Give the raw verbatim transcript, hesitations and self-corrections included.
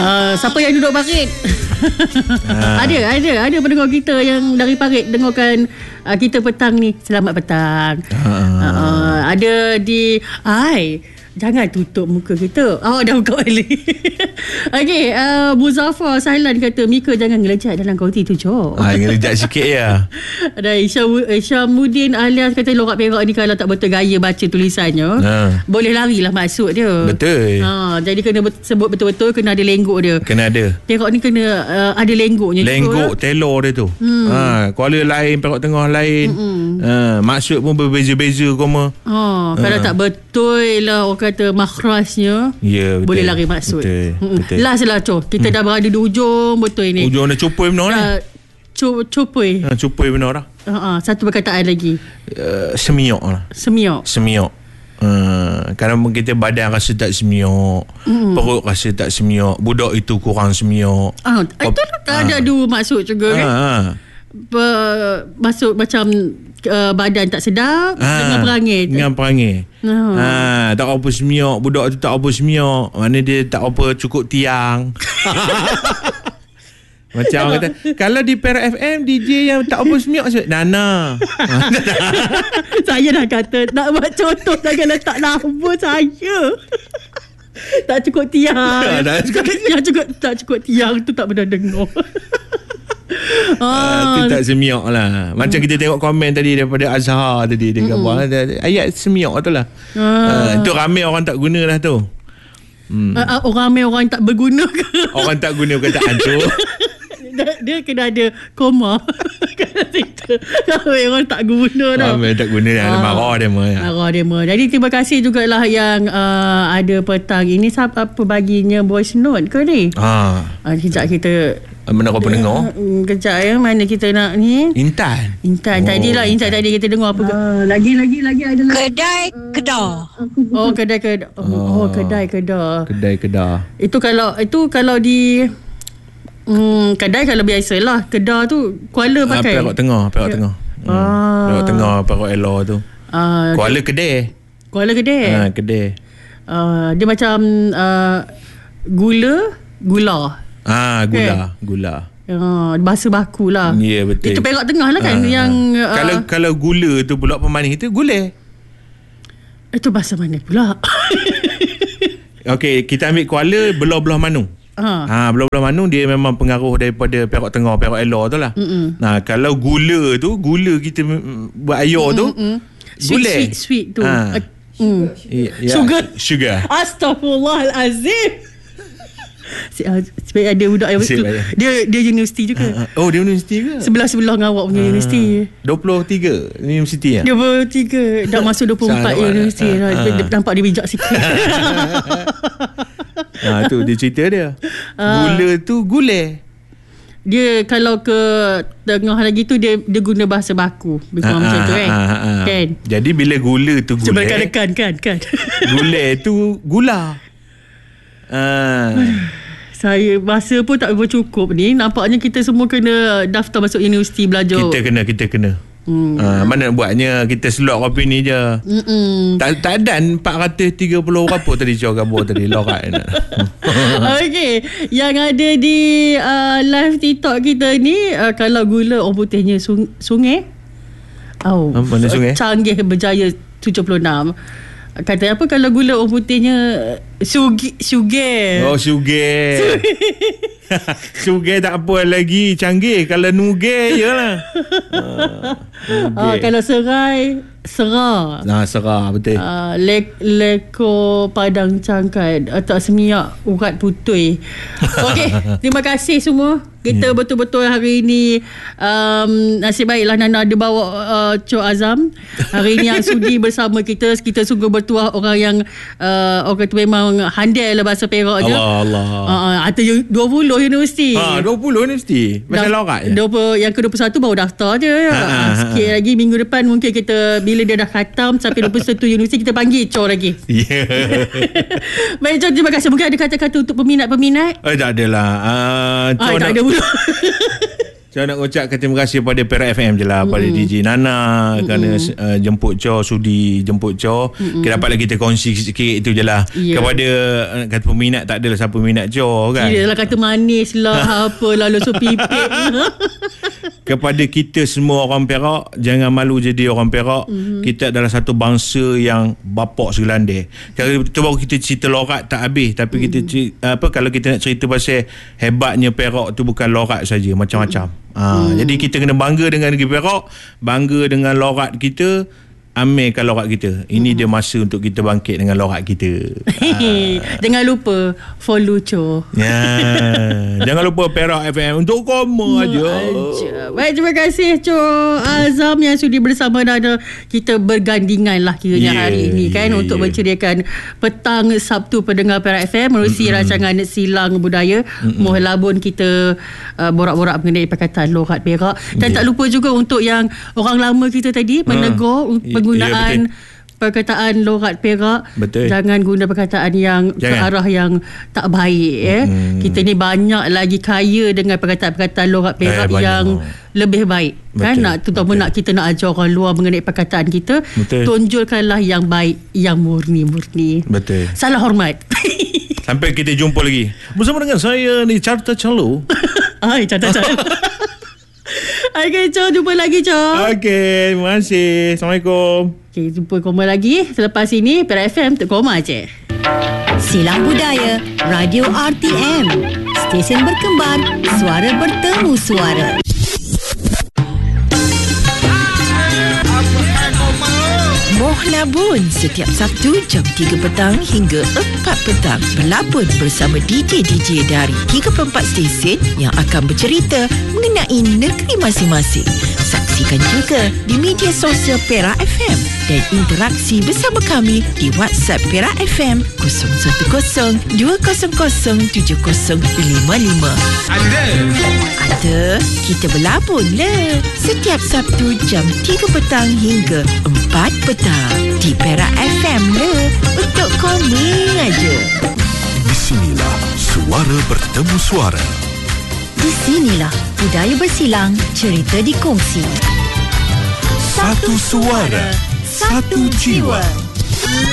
Uh, siapa yang duduk parit? ha. Ada, ada, ada pendengar kita yang dari parit dengarkan uh, kita petang ni. Selamat petang. Ha. Uh, ada di Hai, jangan tutup muka kita. Oh, dah buka balik. Okey, uh, Muzaffar Sahlan kata Mika jangan ngelejat dalam kongsi tujuh. Ah, ngelejat sikit ya. Ada Isyamuddin alias kata lorak perak ni kalau tak betul gaya baca tulisannya, ha. boleh larilah maksud dia. Betul. Ha, jadi kena sebut betul-betul, kena ada lenggok dia. Kena ada. Perak ni kena uh, ada lenggoknya. Lenggok telur dia tu. Hmm. Ha, Kuala lain, Perak Tengah lain. Ha, maksud pun berbeza-beza koma. Ha, kalau ha. tak betul lah orang kata makhrajnya, ya, boleh lari maksud. Betul. Betul. Last lah Coh, kita hmm. dah berada di ujung betul ni. Ujung dah cupui benar ni. Cupui. Ha, cupui benar dah. Uh, uh, satu perkataan lagi. Uh, semiok lah. Semiok. Semiok. Uh, kadang kita badan rasa tak semiok, mm. perut rasa tak semiok, budak itu kurang semiok. Ah, uh, itu uh. ada dua maksud juga kan. Uh, uh. Ber, maksud macam uh, badan tak sedap ha, dengan perangai. Dengan perangai. Oh. Ha, tak apa semiok, budak tu tak apa semiok. Mana dia tak apa cukup tiang. Macam orang kata, kalau di Perak F M D J yang tak apa semiok sebab Nana. Saya dah kata nak buat contoh, jangan letak nama saya. Tak cukup tiang. Tak cukup, yang cukup, tak cukup tiang tu tak pernah dengar. Ah, uh, tu tak semiok lah. Macam hmm. kita tengok komen tadi daripada Azhar tadi dia hmm. gambar ayat semiok tu lah. Ah. Uh, tu ramai orang tak guna lah tu. Hmm. Uh, uh, orang ramai orang tak berguna ke? Orang tak guna kataan tu. Dia, dia kena ada koma. Ramai orang tak guna dah. Ramai tak guna dah. Ah. Marah dia mah. Marah dia mah. Jadi terima kasih jugalah yang uh, ada petang ini. Siapa apa baginya voice note ke ni? Ah. Uh, sekejap kita mana kau pendengar? Uh, kejap ya. Mana kita nak ni? Intan. Intan. Oh. Tadi lah. Intan tadi kita dengar apa. Uh, lagi-lagi lagi ada lagi. Kedai Kedah. Oh, kedai Kedah. Oh, oh kedai Kedah. Kedai Kedah. Itu kalau itu kalau di hmm, kedai kalau biasalah. Kedah tu Kuala pakai. Ah, Perak Tengah, Perak Tengah. Hmm. Ah. Perak Tengah, Perak Elo tu. Ah, Kuala kedai. Kuala kedai. Ah, kedai. Ah, dia macam uh, gula, gula. Ah, gula, okay. Gula. Ah, bahasa baku lah. Ya, yeah, betul. Itu Perak Tengah lah kan ah, yang ah. Uh, kalau kalau gula tu pula pemanis tu gulai. Itu bahasa mana pula? Okey, kita ambil Kuala belah-belah Manung. Ha, ha belah-belah Manung dia memang pengaruh daripada Perak Tengah, Perak Elo tu lah. Mm-mm. Nah, kalau gula tu, gula kita buat air tu, gulai. Sweet, sweet, sweet tu. Ha. Mm. Ya, sugar. Sugar. Astaghfirullahalazim. Sebab ada budak yang betul. Dia dia universiti juga. Uh, oh, dia universiti ke? Sebelah-sebelah dengan awak punya uh, universiti. dua puluh tiga universiti ya? dua puluh tiga dah masuk dua puluh empat universiti. Uh, uh. Nampak dia bijak sikit. Ha, tu dia cerita dia. Gula uh, tu gulai. Dia kalau ke tengah lagi tu dia dia guna bahasa baku. Lebih kurang macam tu kan. Kan. Jadi bila gula tu gulai. Cuba kan kan kan. Gulai tu gula. Ah. Saya masa pun tak bercukup ni. Nampaknya kita semua kena daftar masuk universiti belajar. Kita kena, kita kena. Hmm. Ah, mana buatnya kita slot kopi ni je. Mm-mm. Tak tak ada empat ratus tiga puluh berapa tadi jual gambar tadi lorak nak. Okey, yang ada di uh, live TikTok kita ni uh, kalau gula orang putihnya sung- sungai. Oh, mana sungai? Canggih Berjaya tujuh puluh enam. Kata apa kalau gula orang putihnya sugi, sugar. Oh, sugar. Sugar tak apa lagi. Canggih. Kalau nuge je lah. Uh, uh, kalau serai, serah. Nah, serah. Betul. Uh, le- leko padang cangkat. Uh, tak semiak urat putui. Okey. Terima kasih semua. Kita yeah. betul-betul hari ini um, nasib baiklah Nana ada bawa uh, Cok Azam. Hari ini yang sudi bersama kita. Kita sungguh bertuah orang yang uh, orang tu memang handal lah bahasa Perak je. Allah Allah. Uh, atau dua puluh universiti. Ha, dua puluh universiti. Macam lorak je. dua puluh, yang ke dua puluh satu baru daftar je. Ha, ha, ha, sikit ha. lagi minggu depan mungkin kita bila dia dah khatam sampai dua puluh satu universiti kita panggil Cok lagi. Ya. Yeah. Baik Cok, terima kasih. Mungkin ada kata-kata untuk peminat-peminat? Eh, tak adalah. Uh, ah, tak ada pula. Saya nak ucapkan terima kasih pada Perak F M je lah, mm-hmm. pada D J Nana mm-hmm. kerana uh, jemput Cho, sudi jemput Cho. Mm-hmm. Kita dapatlah kita kongsi sikit itu je lah. Yeah. Kepada uh, kata peminat, tak adalah siapa minat Cho kan. Dia lah kata manis lah, apalah lusuh pipit. Kepada kita semua orang Perak, jangan malu jadi orang Perak. Mm-hmm. Kita adalah satu bangsa yang bapak segelandai. Kalau itu baru kita cerita lorat tak habis, tapi mm-hmm. kita cerita, apa kalau kita nak cerita pasal hebatnya Perak tu bukan lorat saja, macam-macam. Mm-hmm. Ha, hmm. Jadi kita kena bangga dengan negeri Perak, bangga dengan lorat kita, ambilkan lorat kita. Ini hmm. dia masa untuk kita bangkit dengan lorat kita. Ha. Jangan lupa follow Cho. Ya. Jangan lupa Perak F M untuk koma aja. Baik, terima kasih Cho Azam yang sudi bersama Nana. Kita bergandingan lah kiranya yeah, hari ini kan yeah, untuk yeah. menceriakan petang Sabtu pendengar Perak F M menerusi mm-hmm. rancangan Silang Budaya. Mm-hmm. Moh labun kita uh, borak-borak mengenai perkataan lorat Perak. Dan yeah. tak lupa juga untuk yang orang lama kita tadi uh. menegur yeah. penggunaan yeah, perkataan lorat Perak. Betul. Jangan guna perkataan yang Jangan. ke arah yang tak baik eh. Hmm. Kita ni banyak lagi kaya dengan perkataan-perkataan lorat Perak eh, yang lebih baik. Betul. Kan nak terutama nak kita nak ajar orang luar mengenai perkataan kita. Betul. Tonjolkanlah yang baik, yang murni-murni. Betul. Salam hormat. Sampai kita jumpa lagi bersama dengan saya ni Carta Calo. Hai Carta Calo. Okay, Cho, jumpa lagi, Cho. Okay, terima kasih. Assalamualaikum. Okay, jumpa koma lagi. Selepas ini, Perak F M untuk koma je. Silang Budaya, Radio R T M. Stesen berkembar, suara bertemu suara. Moh Labun setiap Sabtu jam tiga petang hingga empat petang. Berlabun bersama D J-D J dari tiga puluh empat stesen yang akan bercerita mengenai negeri masing-masing. Saksikan juga di media sosial Perak F M dan interaksi bersama kami di WhatsApp Perak F M kosong satu kosong dua kosong kosong tujuh kosong lima lima. Ada. Ada. Kita berlabun le setiap Sabtu jam tiga petang hingga empat petang di Perak F M le untuk kami aja. Di sinilah suara bertemu suara. Di sinilah budaya bersilang, cerita dikongsi. Satu suara, satu jiwa.